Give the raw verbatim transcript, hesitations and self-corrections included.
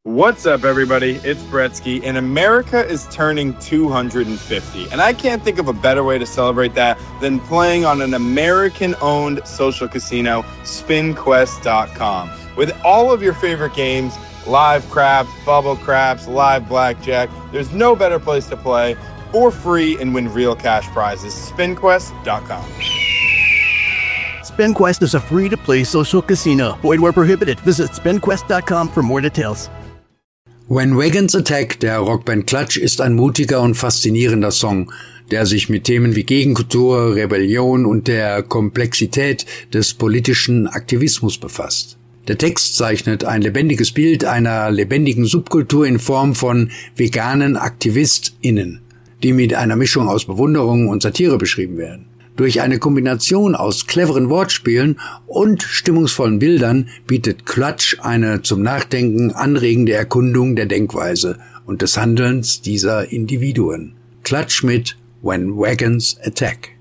What's up, everybody? It's Bretsky, and America is turning two hundred fifty. And I can't think of a better way to celebrate that than playing on an American-owned social casino, spin quest dot com. With all of your favorite games, live craps, bubble craps, live blackjack, there's no better place to play for free and win real cash prizes. spin quest dot com. SpinQuest is a free-to-play social casino. Void where prohibited. Visit spin quest dot com for more details. When Wagons Attack der Rockband Clutch ist ein mutiger und faszinierender Song, der sich mit Themen wie Gegenkultur, Rebellion und der Komplexität des politischen Aktivismus befasst. Der Text zeichnet ein lebendiges Bild einer lebendigen Subkultur in Form von veganen AktivistInnen, die mit einer Mischung aus Bewunderung und Satire beschrieben werden. Durch eine Kombination aus cleveren Wortspielen und stimmungsvollen Bildern bietet Clutch eine zum Nachdenken anregende Erkundung der Denkweise und des Handelns dieser Individuen. Clutch mit When Wagons Attack.